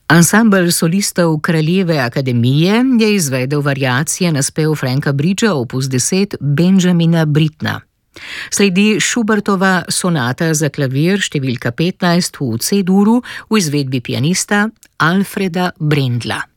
Ansambel solistov Kraljeve akademije je izvedel variacije na spev Franka Bridgea opus 10 Benjamina Brittna. Sledi Schubertova sonata za klavir številka 15 v C-duru v izvedbi pianista Alfreda Brendla.